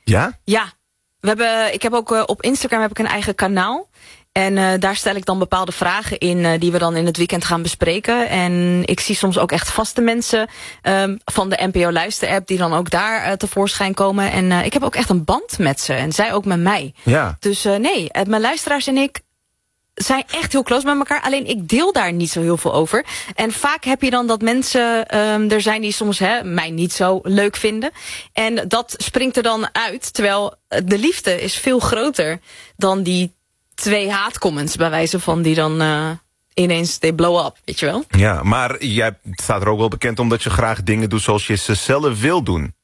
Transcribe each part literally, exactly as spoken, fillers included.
Ja? Ja. We hebben, ik heb ook uh, op Instagram heb ik een eigen kanaal. En uh, daar stel ik dan bepaalde vragen in uh, die we dan in het weekend gaan bespreken. En ik zie soms ook echt vaste mensen um, van de N P O Luister-app die dan ook daar uh, tevoorschijn komen. En uh, ik heb ook echt een band met ze. En zij ook met mij. Ja. Dus uh, nee, uh, mijn luisteraars en ik zijn echt heel close met elkaar. Alleen ik deel daar niet zo heel veel over. En vaak heb je dan dat mensen um, er zijn die soms hè, mij niet zo leuk vinden. En dat springt er dan uit. Terwijl de liefde is veel groter dan die twee haatcomments bij wijze van die dan uh, ineens they blow up, weet je wel? Ja, maar jij staat er ook wel bekend omdat je graag dingen doet zoals je ze zelf wil doen.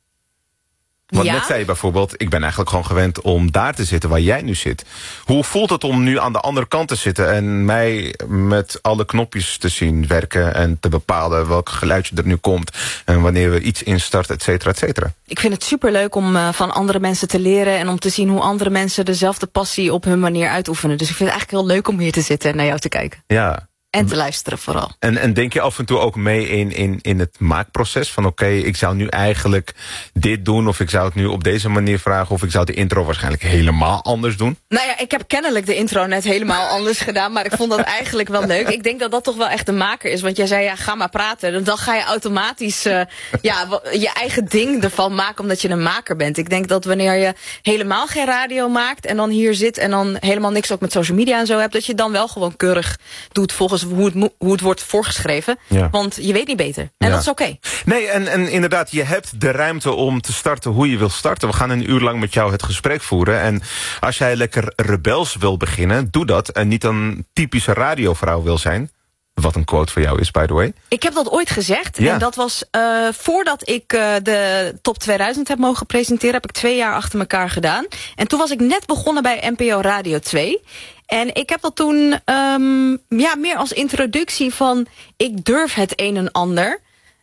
Want ja? net zei je bijvoorbeeld, ik ben eigenlijk gewoon gewend om daar te zitten waar jij nu zit. Hoe voelt het om nu aan de andere kant te zitten en mij met alle knopjes te zien werken en te bepalen welk geluidje er nu komt en wanneer we iets instarten, et cetera, et cetera? Ik vind het superleuk om uh, van andere mensen te leren en om te zien hoe andere mensen dezelfde passie op hun manier uitoefenen. Dus ik vind het eigenlijk heel leuk om hier te zitten en naar jou te kijken. Ja. En te luisteren vooral. En, en denk je af en toe ook mee in, in, in het maakproces? Van oké, okay, ik zou nu eigenlijk dit doen, of ik zou het nu op deze manier vragen, of ik zou de intro waarschijnlijk helemaal anders doen? Nou ja, ik heb kennelijk de intro net helemaal anders gedaan, maar ik vond dat eigenlijk wel leuk. Ik denk dat dat toch wel echt de maker is, want jij zei ja, ga maar praten. Dan ga je automatisch uh, ja, je eigen ding ervan maken, omdat je een maker bent. Ik denk dat wanneer je helemaal geen radio maakt en dan hier zit en dan helemaal niks ook met social media en zo hebt, dat je dan wel gewoon keurig doet volgens hoe het, hoe het wordt voorgeschreven. Ja. Want je weet niet beter. En ja. dat is oké. Okay. Nee, en, en inderdaad, je hebt de ruimte om te starten hoe je wil starten. We gaan een uur lang met jou het gesprek voeren. En als jij lekker rebels wil beginnen, doe dat. En niet een typische radiovrouw wil zijn. Wat een quote van jou is, by the way. Ik heb dat ooit gezegd. Ja. En dat was uh, voordat ik uh, de Top tweeduizend heb mogen presenteren. Heb ik twee jaar achter elkaar gedaan. En toen was ik net begonnen bij N P O Radio twee. En ik heb dat toen um, ja, meer als introductie van ik durf het een en ander.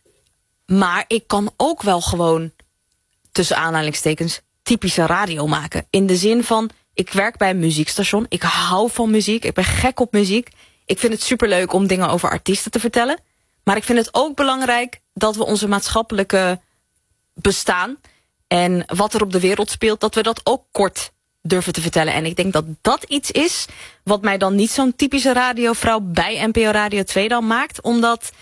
Maar ik kan ook wel gewoon, tussen aanhalingstekens, typische radio maken. In de zin van, ik werk bij een muziekstation. Ik hou van muziek. Ik ben gek op muziek. Ik vind het superleuk om dingen over artiesten te vertellen. Maar ik vind het ook belangrijk dat we onze maatschappelijke bestaan en wat er op de wereld speelt, dat we dat ook kort durven te vertellen. En ik denk dat dat iets is wat mij dan niet zo'n typische radiovrouw bij N P O Radio twee dan maakt. Omdat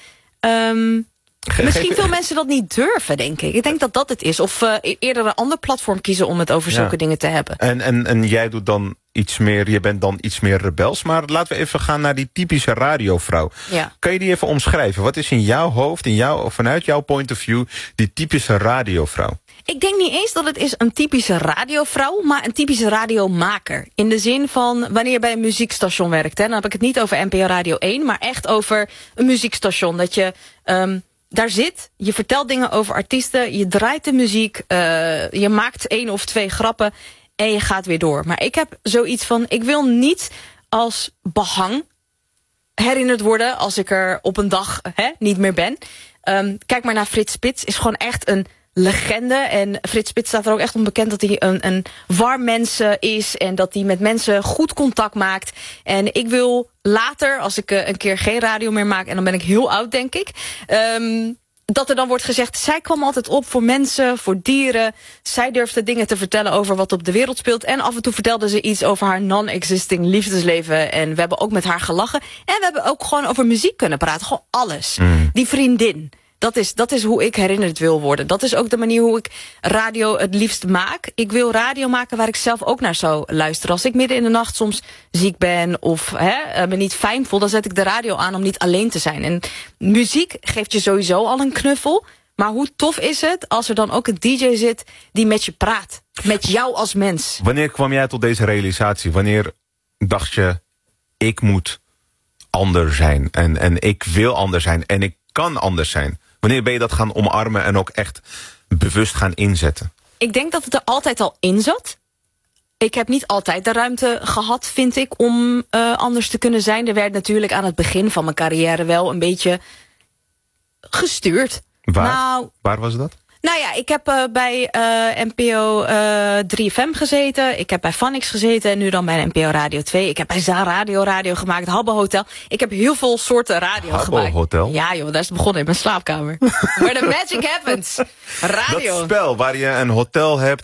um, misschien veel mensen dat niet durven, denk ik. Ik denk dat dat het is. Of uh, eerder een ander platform kiezen om het over zulke ja. dingen te hebben. En, en, en jij doet dan iets meer, je bent dan iets meer rebels. Maar laten we even gaan naar die typische radiovrouw. Ja. Kan je die even omschrijven? Wat is in jouw hoofd, in jou, of vanuit jouw point of view, die typische radiovrouw? Ik denk niet eens dat het is een typische radiovrouw, maar een typische radiomaker. In de zin van, wanneer je bij een muziekstation werkt, hè, dan heb ik het niet over N P O Radio één, maar echt over een muziekstation. Dat je um, daar zit, je vertelt dingen over artiesten, je draait de muziek, uh, je maakt één of twee grappen en je gaat weer door. Maar ik heb zoiets van, ik wil niet als behang herinnerd worden als ik er op een dag hè, niet meer ben. Um, kijk maar naar Frits Spits, is gewoon echt een legende. En Frits Spits staat er ook echt onbekend dat hij een, een warm mens is en dat hij met mensen goed contact maakt. En ik wil later, als ik uh, een keer geen radio meer maak, en dan ben ik heel oud, denk ik, um, dat er dan wordt gezegd, zij kwam altijd op voor mensen, voor dieren. Zij durfde dingen te vertellen over wat op de wereld speelt. En af en toe vertelde ze iets over haar non-existing liefdesleven. En we hebben ook met haar gelachen. En we hebben ook gewoon over muziek kunnen praten. Gewoon alles. Mm. Die vriendin. Dat is, dat is hoe ik herinnerd wil worden. Dat is ook de manier hoe ik radio het liefst maak. Ik wil radio maken waar ik zelf ook naar zou luisteren. Als ik midden in de nacht soms ziek ben of hè, me niet fijn voel, dan zet ik de radio aan om niet alleen te zijn. En muziek geeft je sowieso al een knuffel. Maar hoe tof is het als er dan ook een D J zit die met je praat. Met jou als mens. Wanneer kwam jij tot deze realisatie? Wanneer dacht je, ik moet anders zijn. En, en ik wil anders zijn. En ik kan anders zijn. Wanneer ben je dat gaan omarmen en ook echt bewust gaan inzetten? Ik denk dat het er altijd al in zat. Ik heb niet altijd de ruimte gehad, vind ik, om uh, anders te kunnen zijn. Er werd natuurlijk aan het begin van mijn carrière wel een beetje gestuurd. Waar? Nou, Waar was dat? Nou ja, ik heb uh, bij uh, N P O uh, drie F M gezeten. Ik heb bij Phonics gezeten en nu dan bij N P O Radio twee. Ik heb bij Za Radio radio gemaakt, Habbo Hotel. Ik heb heel veel soorten radio Habbo gemaakt. Hotel? Ja joh, daar is het begonnen in mijn slaapkamer. Where the magic happens. Radio. Dat spel waar je een hotel hebt, een meubel.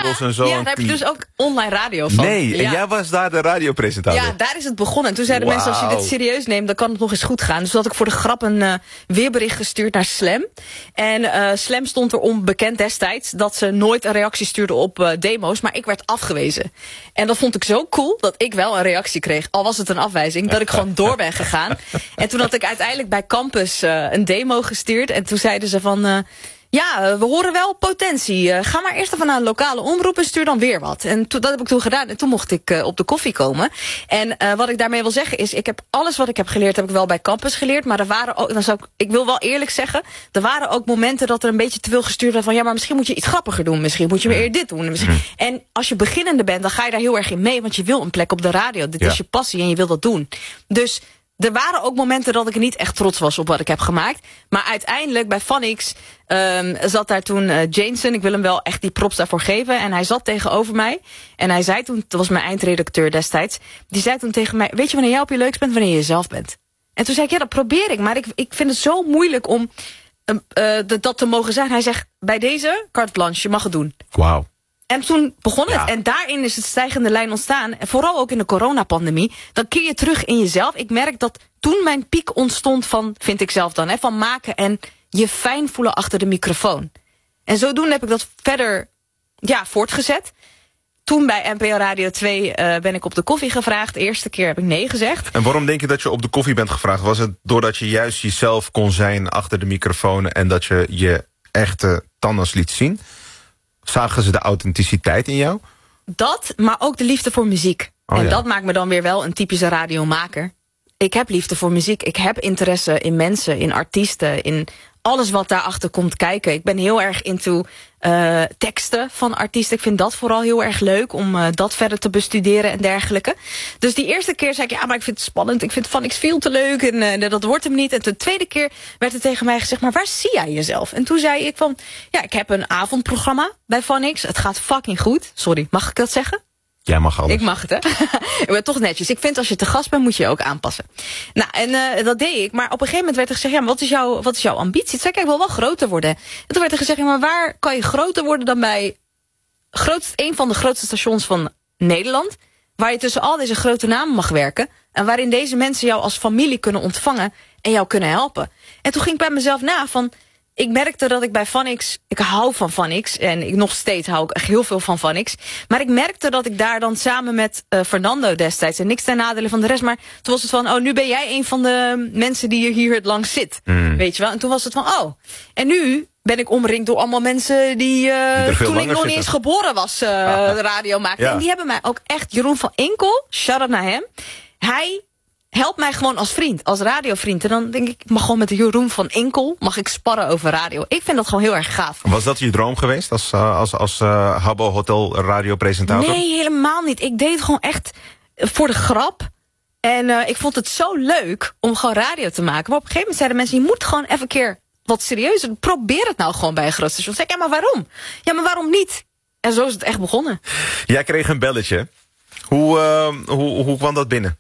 kabels en zo. Ja, daar heb je dus ook online radio van. Nee, ja. en jij was daar de radiopresentator. Ja, daar is het begonnen. En toen zeiden Wow. mensen, als je dit serieus neemt, dan kan het nog eens goed gaan. Dus toen had ik voor de grap een uh, weerbericht gestuurd naar Slam. En uh, Slam stond erom bekend destijds dat ze nooit een reactie stuurde op uh, demo's, maar ik werd afgewezen. En dat vond ik zo cool dat ik wel een reactie kreeg, al was het een afwijzing, dat ik gewoon door ben gegaan. En toen had ik uiteindelijk bij Campus uh, een demo gestuurd. En toen zeiden ze van, uh, ja, we horen wel potentie. Uh, ga maar eerst even naar een lokale omroep en stuur dan weer wat. En to, dat heb ik toen gedaan. En toen mocht ik uh, op de koffie komen. En uh, wat ik daarmee wil zeggen is, ik heb alles wat ik heb geleerd, heb ik wel bij Campus geleerd. Maar er waren ook, dan zou ik, ik wil wel eerlijk zeggen, er waren ook momenten dat er een beetje te veel gestuurd werd van, ja, maar misschien moet je iets grappiger doen. Misschien moet je weer dit doen. Misschien. En als je beginnende bent, dan ga je daar heel erg in mee. Want je wil een plek op de radio. Dit ja. is je passie en je wil dat doen. Dus er waren ook momenten dat ik niet echt trots was op wat ik heb gemaakt. Maar uiteindelijk bij Phonix um, zat daar toen uh, Jameson. Ik wil hem wel echt die props daarvoor geven. En hij zat tegenover mij. En hij zei toen, dat was mijn eindredacteur destijds. Die zei toen tegen mij, weet je wanneer jij op je leukst bent? Wanneer je jezelf bent. En toen zei ik, ja, dat probeer ik. Maar ik, ik vind het zo moeilijk om uh, uh, dat te mogen zijn. Hij zegt, bij deze, carte blanche, je mag het doen. Wauw. En toen begon het. Ja. En daarin is het stijgende lijn ontstaan. En vooral ook in de coronapandemie. Dan keer je terug in jezelf. Ik merk dat toen mijn piek ontstond van, vind ik zelf dan, hè, van maken en je fijn voelen achter de microfoon. En zodoende heb ik dat verder ja, voortgezet. Toen bij N P O Radio twee uh, ben ik op de koffie gevraagd. De eerste keer heb ik nee gezegd. En waarom denk je dat je op de koffie bent gevraagd? Was het doordat je juist jezelf kon zijn achter de microfoon en dat je je echte tandarts liet zien? Zagen ze de authenticiteit in jou? Dat, maar ook de liefde voor muziek. Oh, en ja. dat maakt me dan weer wel een typische radiomaker. Ik heb liefde voor muziek. Ik heb interesse in mensen, in artiesten, in alles wat daarachter komt kijken. Ik ben heel erg into uh, teksten van artiesten. Ik vind dat vooral heel erg leuk om uh, dat verder te bestuderen en dergelijke. Dus die eerste keer zei ik, ja, maar ik vind het spannend. Ik vind Phonix veel te leuk en uh, dat wordt hem niet. En de tweede keer werd er tegen mij gezegd, maar waar zie jij jezelf? En toen zei ik van, ja, ik heb een avondprogramma bij Phonix. Het gaat fucking goed. Sorry, mag ik dat zeggen? Jij mag alles. Ik mag het, hè? Ik ben toch netjes. Ik vind als je te gast bent, moet je je ook aanpassen. Nou, en uh, dat deed ik. Maar op een gegeven moment werd er gezegd, ja, maar wat is jouw, wat is jouw ambitie? Toen zei ik, ik wil wel groter worden. En toen werd er gezegd, ja, maar waar kan je groter worden dan bij grootst, een van de grootste stations van Nederland, waar je tussen al deze grote namen mag werken en waarin deze mensen jou als familie kunnen ontvangen en jou kunnen helpen. En toen ging ik bij mezelf na van, ik merkte dat ik bij Phonix, ik hou van Phonix en ik nog steeds hou ik echt heel veel van Phonix. Maar ik merkte dat ik daar dan samen met uh, Fernando destijds, en niks ten nadele van de rest, maar toen was het van, oh, nu ben jij een van de mensen die hier het langs zit. Mm. Weet je wel? En toen was het van, oh, en nu ben ik omringd door allemaal mensen die, uh, die toen ik nog zitten. niet eens geboren was, uh, ah. radio maakten. Ja. En die hebben mij ook echt, Jeroen van Enkel, shout-out naar hem. Hij helpt mij gewoon als vriend, als radiovriend. En dan denk ik, ik mag gewoon met de Jeroen van Enkel mag ik sparren over radio. Ik vind dat gewoon heel erg gaaf. Was dat je droom geweest als, uh, als, als uh, Habbo Hotel radiopresentator? Nee, helemaal niet. Ik deed het gewoon echt voor de grap. En uh, ik vond het zo leuk om gewoon radio te maken. Maar op een gegeven moment zeiden mensen, je moet gewoon even een keer wat serieuzer. Probeer het nou gewoon bij een groot station. Zeg ik, ja, maar waarom? Ja, maar waarom niet? En zo is het echt begonnen. Jij kreeg een belletje. Hoe, uh, hoe, hoe kwam dat binnen?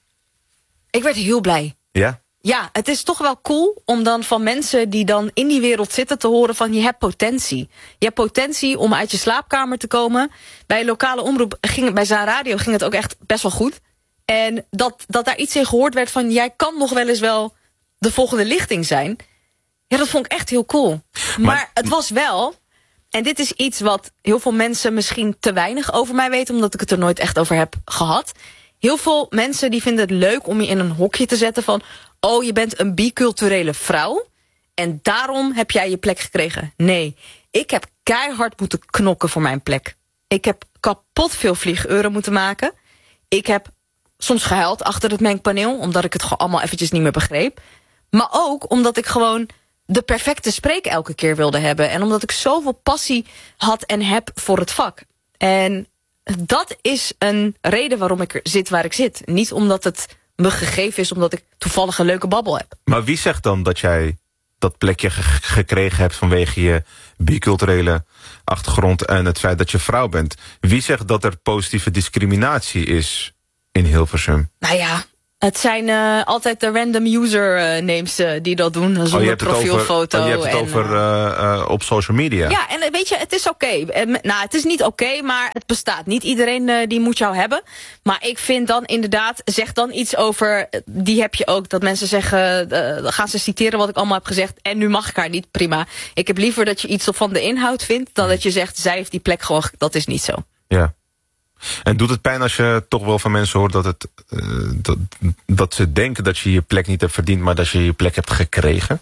Ik werd heel blij. Ja? Ja, het is toch wel cool om dan van mensen die dan in die wereld zitten te horen van je hebt potentie. Je hebt potentie om uit je slaapkamer te komen. Bij lokale omroep, ging, bij Zaan Radio ging het ook echt best wel goed. En dat, dat daar iets in gehoord werd van jij kan nog wel eens wel de volgende lichting zijn. Ja, dat vond ik echt heel cool. Maar, maar het was wel, en dit is iets wat heel veel mensen misschien te weinig over mij weten, omdat ik het er nooit echt over heb gehad. Heel veel mensen die vinden het leuk om je in een hokje te zetten van, oh, je bent een biculturele vrouw en daarom heb jij je plek gekregen. Nee, ik heb keihard moeten knokken voor mijn plek. Ik heb kapot veel vlieguren moeten maken. Ik heb soms gehuild achter het mengpaneel, omdat ik het gewoon allemaal eventjes niet meer begreep. Maar ook omdat ik gewoon de perfecte spreek elke keer wilde hebben. En omdat ik zoveel passie had en heb voor het vak. En dat is een reden waarom ik er zit waar ik zit. Niet omdat het me gegeven is, omdat ik toevallig een leuke babbel heb. Maar wie zegt dan dat jij dat plekje ge- gekregen hebt vanwege je biculturele achtergrond en het feit dat je vrouw bent? Wie zegt dat er positieve discriminatie is in Hilversum? Nou ja, Het zijn uh, altijd de random user uh, names uh, die dat doen. Zonder oh, je profielfoto. Oh, je hebt het en, over uh, uh, op social media. Ja, en weet je, het is oké. Okay. Nou, het is niet oké, okay, maar het bestaat. Niet iedereen uh, die moet jou hebben. Maar ik vind dan inderdaad, zeg dan iets over... Die heb je ook, dat mensen zeggen... Uh, gaan ze citeren wat ik allemaal heb gezegd... en nu mag ik haar niet, prima. Ik heb liever dat je iets van de inhoud vindt... dan dat je zegt, zij heeft die plek gewoon... Dat is niet zo. Ja. En doet het pijn als je toch wel van mensen hoort dat, het, uh, dat, dat ze denken dat je je plek niet hebt verdiend... maar dat je je plek hebt gekregen?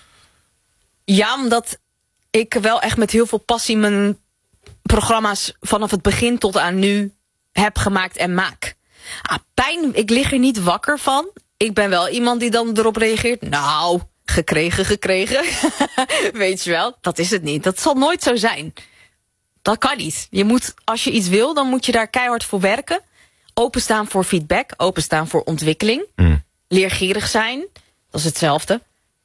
Ja, omdat ik wel echt met heel veel passie mijn programma's... vanaf het begin tot aan nu heb gemaakt en maak. Ah, pijn, ik lig er niet wakker van. Ik ben wel iemand die dan erop reageert... nou, gekregen, gekregen. Weet je wel, dat is het niet. Dat zal nooit zo zijn. Dat kan niet. Je moet, als je iets wil, dan moet je daar keihard voor werken. Openstaan voor feedback, openstaan voor ontwikkeling. Mm. Leergierig zijn, dat is hetzelfde.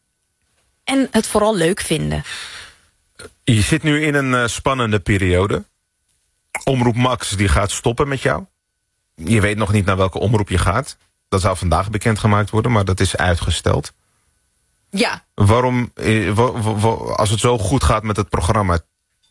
En het vooral leuk vinden. Je zit nu in een uh, spannende periode. Omroep Max die gaat stoppen met jou. Je weet nog niet naar welke omroep je gaat. Dat zou vandaag bekendgemaakt worden, maar dat is uitgesteld. Ja. Waarom, als het zo goed gaat met het programma...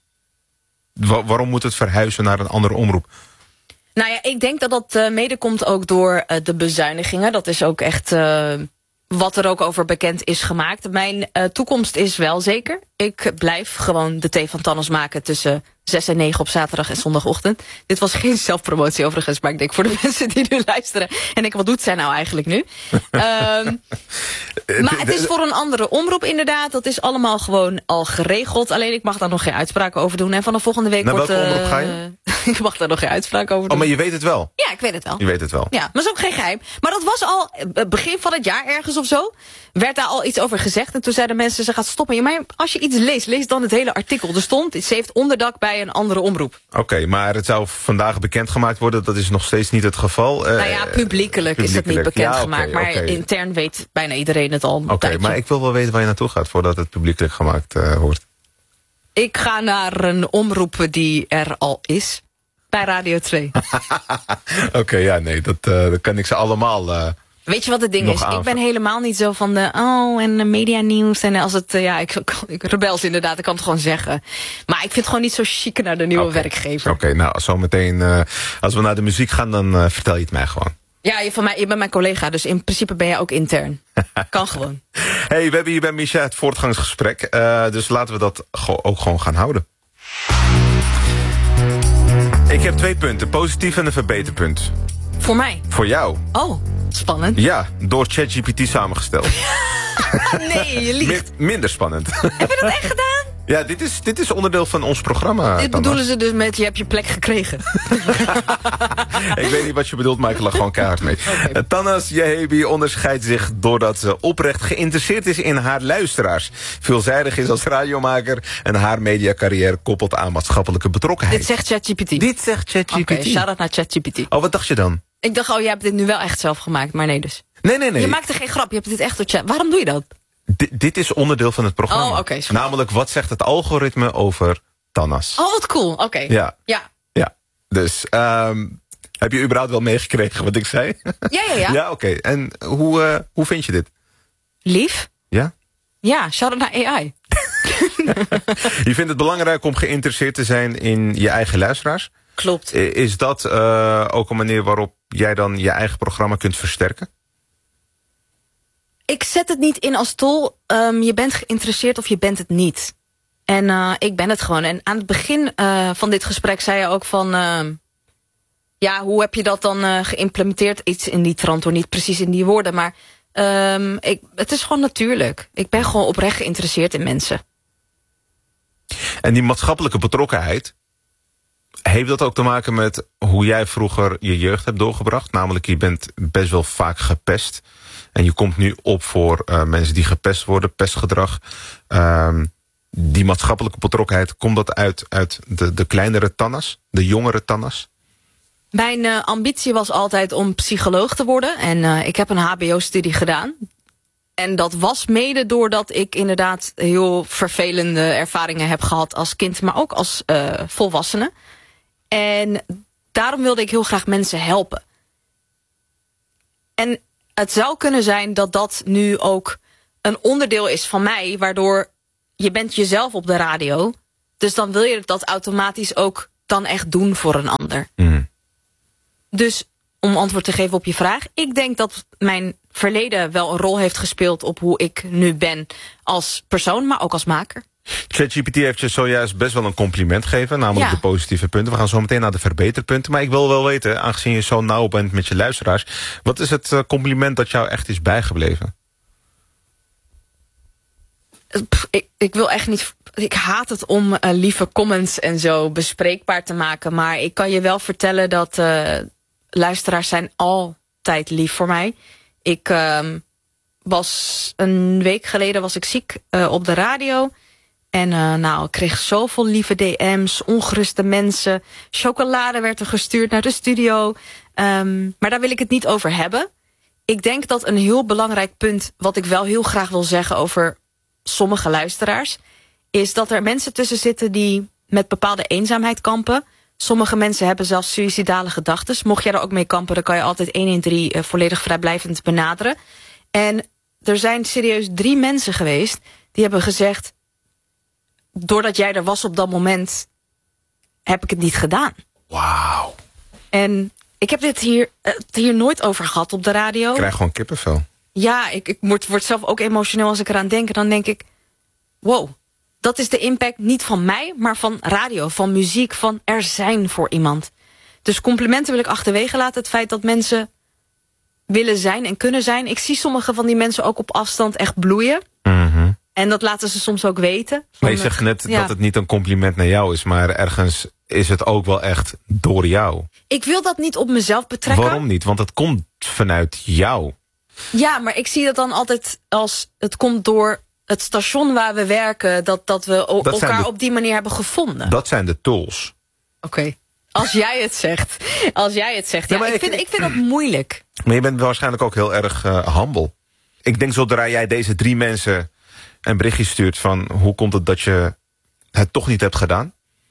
waarom moet het verhuizen naar een andere omroep? Nou ja, ik denk dat dat uh, mede komt ook door uh, de bezuinigingen. Dat is ook echt uh, wat er ook over bekend is gemaakt. Mijn uh, toekomst is wel zeker. Ik blijf gewoon de thee van Tanners maken tussen zes en negen op zaterdag en zondagochtend. Dit was geen zelfpromotie overigens, maar ik denk voor de mensen die nu luisteren. En ik, wat doet zij nou eigenlijk nu? um, maar het is voor een andere omroep inderdaad. Dat is allemaal gewoon al geregeld. Alleen ik mag daar nog geen uitspraken over doen. En vanaf volgende week naar wordt... welke omroep ga je? Ik mag daar nog geen uitspraak over doen. Oh, maar je weet het wel? Ja, ik weet het wel. Je weet het wel. Ja, maar dat is ook geen geheim. Maar dat was al begin van het jaar ergens of zo. Werd daar al iets over gezegd. En toen zeiden mensen, ze gaat stoppen. Ja, maar als je iets leest, lees dan het hele artikel. Er stond, ze heeft onderdak bij een andere omroep. Oké, okay, maar het zou vandaag bekendgemaakt worden. Dat is nog steeds niet het geval. Nou ja, publiekelijk, publiekelijk. is het niet bekendgemaakt. Ja, okay, maar okay. Intern weet bijna iedereen het al. Oké, okay, maar ik wil wel weten waar je naartoe gaat voordat het publiekelijk gemaakt uh, wordt. Ik ga naar een omroep die er al is. Bij Radio twee. Oké, okay, ja, nee, dat, uh, dat kan ik ze allemaal... Uh, Weet je wat het ding is? Aanvullen. Ik ben helemaal niet zo van de... oh, en media nieuws. En als het... Uh, ja, ik, ik rebels inderdaad. Ik kan het gewoon zeggen. Maar ik vind het gewoon niet zo chic naar de nieuwe okay. werkgever. Oké, okay, nou, zometeen... Uh, als we naar de muziek gaan, dan uh, vertel je het mij gewoon. Ja, je, van mij, je bent mijn collega. Dus in principe ben jij ook intern. Kan gewoon. Hey, we hebben hier bij Micha het voortgangsgesprek. Uh, dus laten we dat go- ook gewoon gaan houden. Ik heb twee punten. Positief en een verbeterpunt. Voor mij? Voor jou. Oh, spannend. Ja, door ChatGPT samengesteld. Nee, je liegt. Min- minder spannend. Heb je dat echt gedaan? Ja, dit is, dit is onderdeel van ons programma. Dit bedoelen ze dus met, je hebt je plek gekregen. Ik weet niet wat je bedoelt, maar ik lag gewoon keihard mee. Okay. Tannis Yahebi onderscheidt zich doordat ze oprecht geïnteresseerd is in haar luisteraars. Veelzijdig is als radiomaker en haar mediacarrière koppelt aan maatschappelijke betrokkenheid. Dit zegt ChatGPT? Dit zegt ChatGPT. Oké, okay, shout-out naar ChatGPT. Oh, wat dacht je dan? Ik dacht, oh, jij hebt dit nu wel echt zelf gemaakt, maar nee dus. Nee, nee, nee. Je maakte geen grap, je hebt dit echt door chat. Waarom doe je dat? D- dit is onderdeel van het programma. Oh, okay, namelijk, wat zegt het algoritme over Tannas? Oh, wat cool. Oké. Okay. Ja. ja. Ja. Dus, um, heb je überhaupt wel meegekregen wat ik zei? Ja, ja, ja. Ja, oké. Okay. En hoe, uh, hoe vind je dit? Lief. Ja? Ja, shout-out naar A I. Je vindt het belangrijk om geïnteresseerd te zijn in je eigen luisteraars? Klopt. Is dat uh, ook een manier waarop jij dan je eigen programma kunt versterken? Ik zet het niet in als tol. Um, je bent geïnteresseerd of je bent het niet. En uh, ik ben het gewoon. En aan het begin uh, van dit gesprek zei je ook van... Uh, ja, hoe heb je dat dan uh, geïmplementeerd? Iets in die trant, hoor, niet precies in die woorden. Maar um, ik, het is gewoon natuurlijk. Ik ben gewoon oprecht geïnteresseerd in mensen. En die maatschappelijke betrokkenheid... heeft dat ook te maken met hoe jij vroeger je jeugd hebt doorgebracht? Namelijk, je bent best wel vaak gepest... En je komt nu op voor uh, mensen die gepest worden, pestgedrag. Um, die maatschappelijke betrokkenheid, komt dat uit, uit de, de kleinere Tannas? De jongere Tannas? Mijn uh, ambitie was altijd om psycholoog te worden. En uh, ik heb een H B O-studie gedaan. En dat was mede doordat ik inderdaad heel vervelende ervaringen heb gehad als kind. Maar ook als uh, volwassene. En daarom wilde ik heel graag mensen helpen. En het zou kunnen zijn dat dat nu ook een onderdeel is van mij, waardoor je bent jezelf op de radio. Dus dan wil je dat automatisch ook dan echt doen voor een ander. Mm. Dus om antwoord te geven op je vraag, ik denk dat mijn verleden wel een rol heeft gespeeld op hoe ik nu ben als persoon, maar ook als maker. ChatGPT heeft je zojuist best wel een compliment gegeven, namelijk Ja. de positieve punten. We gaan zo meteen naar de verbeterpunten. Maar ik wil wel weten, aangezien je zo nauw bent met je luisteraars, wat is het compliment dat jou echt is bijgebleven? Pff, ik, ik wil echt niet. Ik haat het om uh, lieve comments en zo bespreekbaar te maken. Maar ik kan je wel vertellen dat uh, luisteraars zijn altijd lief voor mij. Ik uh, was een week geleden was ik ziek uh, op de radio. En uh, nou, ik kreeg zoveel lieve D M's, ongeruste mensen. Chocolade werd er gestuurd naar de studio. Um, maar daar wil ik het niet over hebben. Ik denk dat een heel belangrijk punt, wat ik wel heel graag wil zeggen over sommige luisteraars, is dat er mensen tussen zitten die met bepaalde eenzaamheid kampen. Sommige mensen hebben zelfs suïcidale gedachten. Mocht jij er ook mee kampen, dan kan je altijd één in drie uh, volledig vrijblijvend benaderen. En er zijn serieus drie mensen geweest die hebben gezegd, doordat jij er was op dat moment, heb ik het niet gedaan. Wauw. En ik heb dit hier, het hier nooit over gehad op de radio. Ik krijg gewoon kippenvel. Ja, ik, ik word, word zelf ook emotioneel als ik eraan denk. En dan denk ik, wow, dat is de impact niet van mij, maar van radio, van muziek, van er zijn voor iemand. Dus complimenten wil ik achterwege laten. Het feit dat mensen willen zijn en kunnen zijn. Ik zie sommige van die mensen ook op afstand echt bloeien. Mm-hmm. En dat laten ze soms ook weten. Maar je zegt net ja. dat het niet een compliment naar jou is, maar ergens is het ook wel echt door jou. Ik wil dat niet op mezelf betrekken. Waarom niet? Want het komt vanuit jou. Ja, maar ik zie dat dan altijd als het komt door het station waar we werken, dat, dat we o- Dat zijn elkaar de- op die manier hebben gevonden. Dat zijn de tools. Oké. Okay. Als jij het zegt. Als jij het zegt. Ja, Ja, maar ik, ik- vind, ik vind dat moeilijk. Maar je bent waarschijnlijk ook heel erg uh, humble. Ik denk zodra jij deze drie mensen een berichtje stuurt van hoe komt het dat je het toch niet hebt gedaan?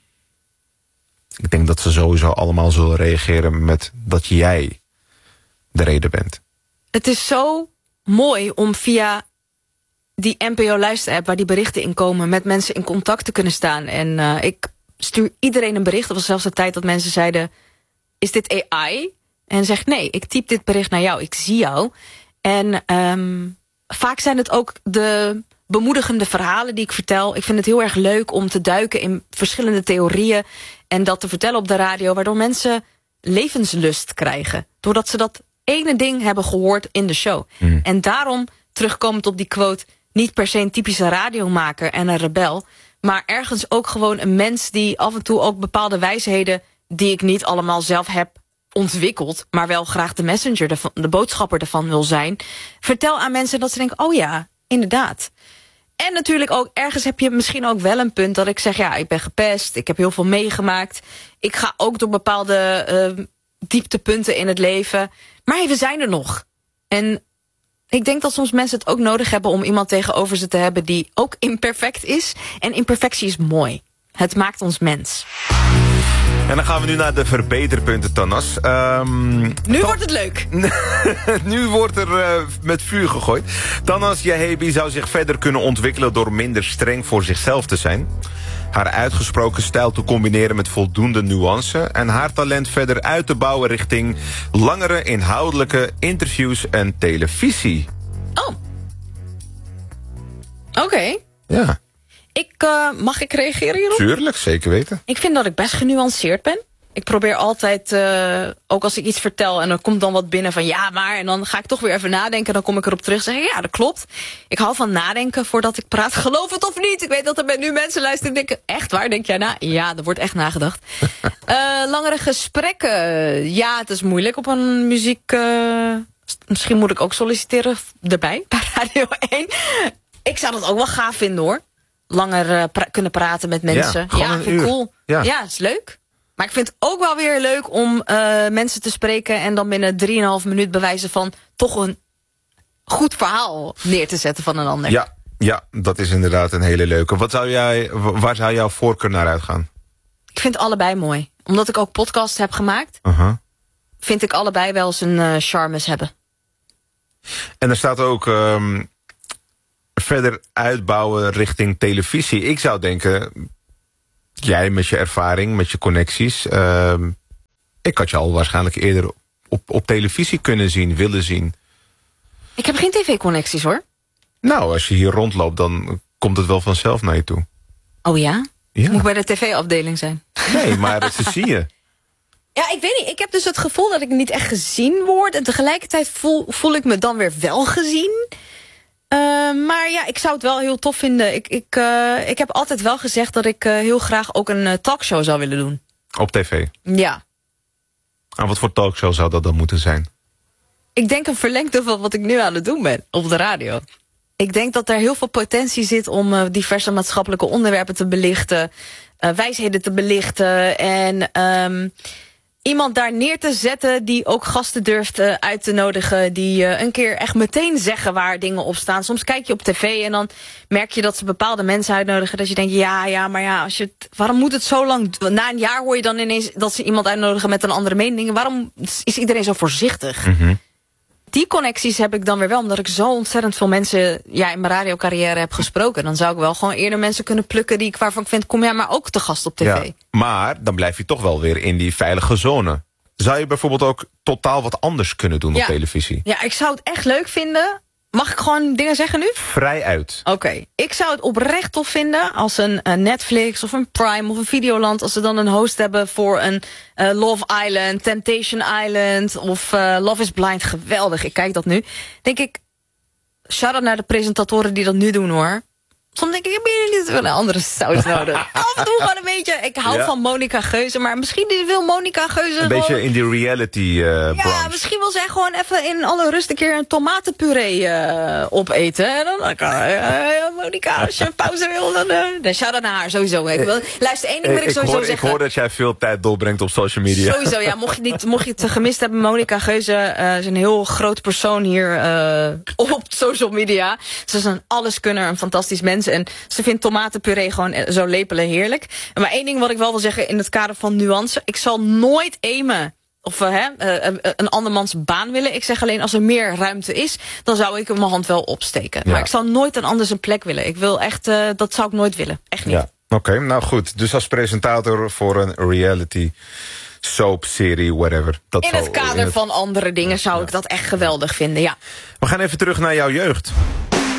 Ik denk dat ze sowieso allemaal zullen reageren met dat jij de reden bent. Het is zo mooi om via die N P O-luisterapp waar die berichten in komen met mensen in contact te kunnen staan. En uh, ik stuur iedereen een bericht. Er was zelfs de tijd dat mensen zeiden, is dit A I? En zegt nee, ik typ dit bericht naar jou. Ik zie jou. En um, vaak zijn het ook de bemoedigende verhalen die ik vertel. Ik vind het heel erg leuk om te duiken in verschillende theorieën en dat te vertellen op de radio, waardoor mensen levenslust krijgen. Doordat ze dat ene ding hebben gehoord in de show. Mm. En daarom, terugkomend op die quote, niet per se een typische radiomaker en een rebel, maar ergens ook gewoon een mens die af en toe ook bepaalde wijsheden die ik niet allemaal zelf heb ontwikkeld, maar wel graag de messenger, de, de boodschapper ervan wil zijn. Vertel aan mensen dat ze denken, oh ja, inderdaad. En natuurlijk ook, ergens heb je misschien ook wel een punt dat ik zeg, ja, ik ben gepest, ik heb heel veel meegemaakt. Ik ga ook door bepaalde uh, dieptepunten in het leven. Maar hey, we zijn er nog. En ik denk dat soms mensen het ook nodig hebben om iemand tegenover ze te hebben die ook imperfect is. En imperfectie is mooi. Het maakt ons mens. En dan gaan we nu naar de verbeterpunten, Tanas. Um, nu Tan- wordt het leuk. Nu wordt er uh, met vuur gegooid. Tanas Yahebi zou zich verder kunnen ontwikkelen door minder streng voor zichzelf te zijn. Haar uitgesproken stijl te combineren met voldoende nuance. En haar talent verder uit te bouwen richting langere inhoudelijke interviews en televisie. Oh. Oké. Okay. Ja. Ik, uh, mag ik reageren hierop? Tuurlijk, zeker weten. Ik vind dat ik best genuanceerd ben. Ik probeer altijd, uh, ook als ik iets vertel en er komt dan wat binnen van ja, maar. En dan ga ik toch weer even nadenken. Dan kom ik erop terug en zeg ja, dat klopt. Ik hou van nadenken voordat ik praat. Geloof het of niet. Ik weet dat er nu mensen luisteren en denken, echt waar, denk jij na? Ja, er wordt echt nagedacht. uh, langere gesprekken. Ja, het is moeilijk op een muziek. Uh, misschien moet ik ook solliciteren erbij, bij Radio één. Ik zou dat ook wel gaaf vinden hoor. Langer uh, pra- kunnen praten met mensen. Ja, ja vind ik uur. cool. Ja. ja, is leuk. Maar ik vind het ook wel weer leuk om uh, mensen te spreken en dan binnen drieënhalf minuut bewijzen van toch een goed verhaal neer te zetten van een ander. Ja, ja, dat is inderdaad een hele leuke. Wat zou jij, waar zou jouw voorkeur naar uitgaan? Ik vind allebei mooi. Omdat ik ook podcasts heb gemaakt, Uh-huh. vind ik allebei wel eens een uh, charmes hebben. En er staat ook um, verder uitbouwen richting televisie. Ik zou denken, jij met je ervaring, met je connecties, um, ik had je al waarschijnlijk eerder op, op televisie kunnen zien, willen zien. Ik heb geen tv-connecties, hoor. Nou, als je hier rondloopt, dan komt het wel vanzelf naar je toe. Oh ja? Ja. Moet ik bij de tv-afdeling zijn? Nee, maar ze zien je. Ja, ik weet niet. Ik heb dus het gevoel dat ik niet echt gezien word. En tegelijkertijd voel, voel ik me dan weer wel gezien. Uh, maar ja, ik zou het wel heel tof vinden. Ik, ik, uh, ik heb altijd wel gezegd dat ik uh, heel graag ook een uh, talkshow zou willen doen. Op tv? Ja. En wat voor talkshow zou dat dan moeten zijn? Ik denk een verlengde van wat ik nu aan het doen ben op de radio. Ik denk dat er heel veel potentie zit om uh, diverse maatschappelijke onderwerpen te belichten. Uh, wijsheden te belichten. En um, iemand daar neer te zetten die ook gasten durft uh, uit te nodigen. Die uh, een keer echt meteen zeggen waar dingen op staan. Soms kijk je op tv en dan merk je dat ze bepaalde mensen uitnodigen. Dat je denkt, ja, ja, maar ja, als je het, waarom moet het zo lang... Na een jaar hoor je dan ineens dat ze iemand uitnodigen met een andere mening. Waarom is iedereen zo voorzichtig? Mm-hmm. Die connecties heb ik dan weer wel, omdat ik zo ontzettend veel mensen ja, in mijn radiocarrière heb gesproken. Dan zou ik wel gewoon eerder mensen kunnen plukken die ik waarvan ik vind, kom jij maar ook te gast op tv. Ja, maar dan blijf je toch wel weer in die veilige zone. Zou je bijvoorbeeld ook totaal wat anders kunnen doen ja. op televisie? Ja, ik zou het echt leuk vinden. Mag ik gewoon dingen zeggen nu? Vrij uit. Oké, okay. Ik zou het oprecht tof vinden als een uh, Netflix of een Prime of een Videoland, als ze dan een host hebben voor een uh, Love Island, Temptation Island of uh, Love is Blind. Geweldig, ik kijk dat nu. Denk ik, shout-out naar de presentatoren die dat nu doen, hoor. Soms denk ik, heb je niet wel een andere saus nodig? Af en toe gewoon een beetje, ik hou ja. van Monica Geuze, maar misschien wil Monica Geuze een beetje in die reality uh, ja, branche. Misschien wil zij gewoon even in alle rust een keer een tomatenpuree uh, opeten. En dan kan uh, uh, Monica, als je een pauze wil, dan uh, dan shout-out naar haar, sowieso. Ik wil, luister, één ding wil ik, ik sowieso hoor, zeggen. Ik hoor dat jij veel tijd doorbrengt op social media. Sowieso, ja. Mocht je, niet, mocht je het gemist hebben, Monica Geuze uh, is een heel groot persoon hier uh, op social media. Ze is een alleskunner, een fantastisch mens. En ze vindt tomatenpuree gewoon zo lepelen heerlijk. Maar één ding wat ik wel wil zeggen in het kader van nuance. Ik zal nooit aimen of uh, hè, uh, een andermans baan willen. Ik zeg alleen, als er meer ruimte is, dan zou ik mijn hand wel opsteken. Ja. Maar ik zal nooit een ander zijn plek willen. Ik wil echt, uh, dat zou ik nooit willen. Echt niet. Ja. Oké, okay, nou goed. Dus als presentator voor een reality soap-serie, whatever. Dat in het kader in het... van andere dingen zou ja. ik dat echt geweldig vinden, ja. We gaan even terug naar jouw jeugd.